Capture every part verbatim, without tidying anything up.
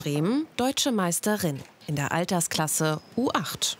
Bremen deutsche Meisterin in der Altersklasse U acht.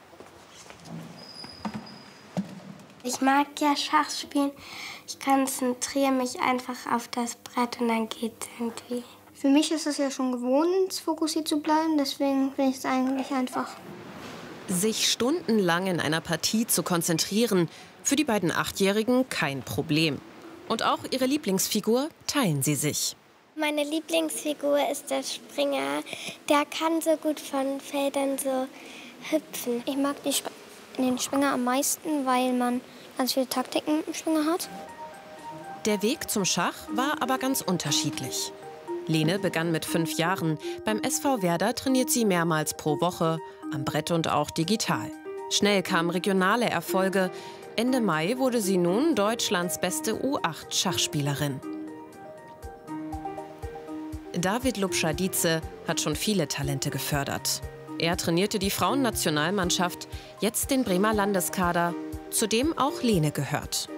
Ich mag ja Schach spielen. Ich konzentriere mich einfach auf das Brett und dann geht es irgendwie. Für mich ist es ja schon gewohnt, fokussiert zu bleiben. Deswegen finde ich es eigentlich einfach. Sich stundenlang in einer Partie zu konzentrieren, für die beiden Achtjährigen kein Problem. Und auch ihre Lieblingsfigur teilen sie sich. Meine Lieblingsfigur ist der Springer. Der kann so gut von Feldern so hüpfen. Ich mag die Sp den Springer am meisten, weil man ganz viele Taktiken im Springer hat. Der Weg zum Schach war aber ganz unterschiedlich. Lene begann mit fünf Jahren. Beim S V Werder trainiert sie mehrmals pro Woche, am Brett und auch digital. Schnell kamen regionale Erfolge. Ende Mai wurde sie nun Deutschlands beste U acht Schachspielerin. David Lubschadice hat schon viele Talente gefördert. Er trainierte die Frauennationalmannschaft, jetzt den Bremer Landeskader, zu dem auch Lene gehört.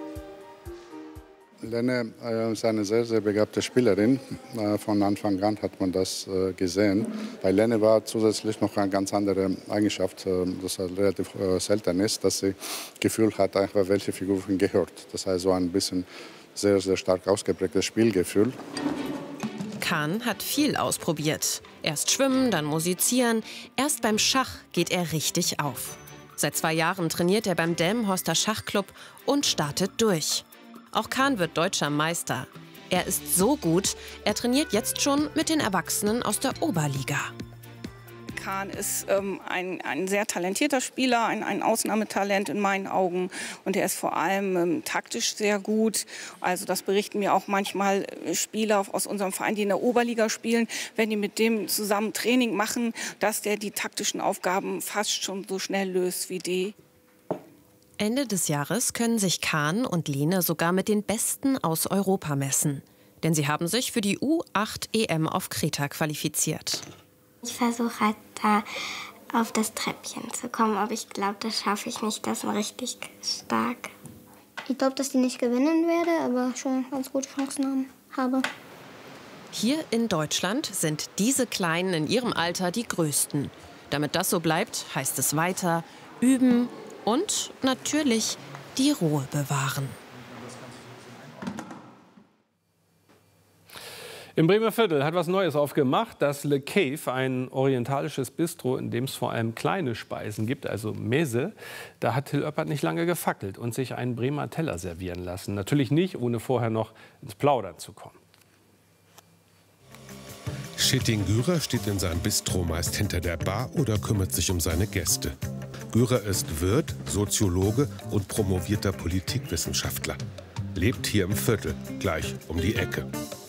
Lene ist eine sehr, sehr begabte Spielerin. Von Anfang an hat man das gesehen. Bei Lene war zusätzlich noch eine ganz andere Eigenschaft, das relativ selten ist, dass sie Gefühl hat, einfach welche Figur gehört. Das heißt, so ein bisschen sehr, sehr stark ausgeprägtes Spielgefühl. Kahn hat viel ausprobiert. Erst schwimmen, dann musizieren. Erst beim Schach geht er richtig auf. Seit zwei Jahren trainiert er beim Delmenhorster Schachclub und startet durch. Auch Kahn wird deutscher Meister. Er ist so gut, er trainiert jetzt schon mit den Erwachsenen aus der Oberliga. Kahn ist ähm, ein, ein sehr talentierter Spieler, ein, ein Ausnahmetalent in meinen Augen. Und er ist vor allem ähm, taktisch sehr gut. Also das berichten mir auch manchmal Spieler aus unserem Verein, die in der Oberliga spielen, wenn die mit dem zusammen Training machen, dass der die taktischen Aufgaben fast schon so schnell löst wie die. Ende des Jahres können sich Kahn und Lene sogar mit den Besten aus Europa messen. Denn sie haben sich für die U acht E M auf Kreta qualifiziert. Ich versuche halt da auf das Treppchen zu kommen, aber ich glaube, das schaffe ich nicht. Das ist richtig stark. Ich glaube, dass ich nicht gewinnen werde, aber schon ganz gute Chancen haben, habe. Hier in Deutschland sind diese Kleinen in ihrem Alter die größten. Damit das so bleibt, heißt es weiter üben und natürlich die Ruhe bewahren. Im Bremer Viertel hat was Neues aufgemacht, das Le Cave, ein orientalisches Bistro, in dem es vor allem kleine Speisen gibt, also Meze. Da hat Till Oeppert nicht lange gefackelt und sich einen Bremer Teller servieren lassen. Natürlich nicht, ohne vorher noch ins Plaudern zu kommen. Schitting Gürer steht in seinem Bistro meist hinter der Bar oder kümmert sich um seine Gäste. Gürer ist Wirt, Soziologe und promovierter Politikwissenschaftler. Lebt hier im Viertel, gleich um die Ecke.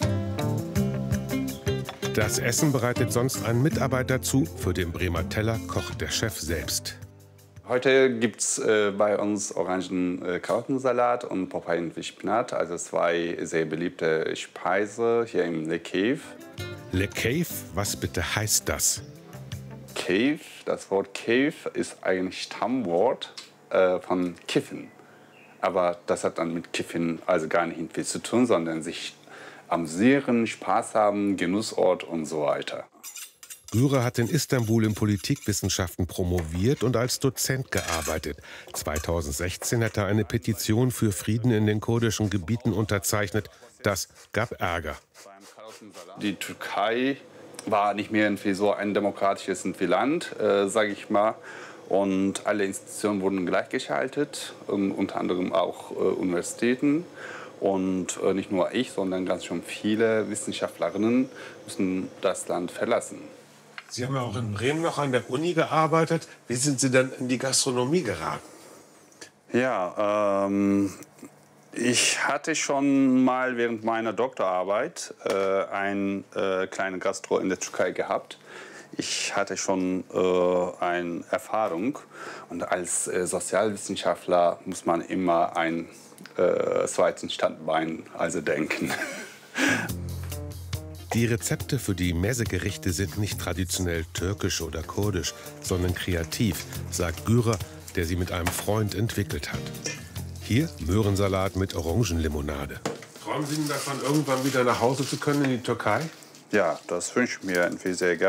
Das Essen bereitet sonst ein Mitarbeiter zu. Für den Bremer Teller kocht der Chef selbst. Heute gibt es äh, bei uns Orangen-Karottensalat und Papayen mit Spinat. Also zwei sehr beliebte Speisen hier im Le Cave. Le Cave, was bitte heißt das? Cave, das Wort Cave ist eigentlich Stammwort äh, von Kiffen. Aber das hat dann mit Kiffen also gar nicht viel zu tun, sondern sich amüsieren, Spaß haben, Genussort und so weiter. Gürer hat in Istanbul in Politikwissenschaften promoviert und als Dozent gearbeitet. zweitausendsechzehn hat er eine Petition für Frieden in den kurdischen Gebieten unterzeichnet. Das gab Ärger. Die Türkei war nicht mehr so ein demokratisches Land, äh, sage ich mal. Und alle Institutionen wurden gleichgeschaltet, um, unter anderem auch äh, Universitäten. Und äh, nicht nur ich, sondern ganz schön viele Wissenschaftlerinnen müssen das Land verlassen. Sie haben ja auch in Bremen noch an der Uni gearbeitet. Wie sind Sie dann in die Gastronomie geraten? Ja, ähm, ich hatte schon mal während meiner Doktorarbeit äh, ein äh, kleines Gastro in der Türkei gehabt. Ich hatte schon äh, eine Erfahrung. Und als äh, Sozialwissenschaftler muss man immer ein äh, zweiten Standbein also denken. Die Rezepte für die Meze-Gerichte sind nicht traditionell türkisch oder kurdisch, sondern kreativ, sagt Gürer, der sie mit einem Freund entwickelt hat. Hier Möhrensalat mit Orangenlimonade. Träumen Sie denn davon, irgendwann wieder nach Hause zu können in die Türkei? Ja, das wünsche ich mir irgendwie sehr gerne.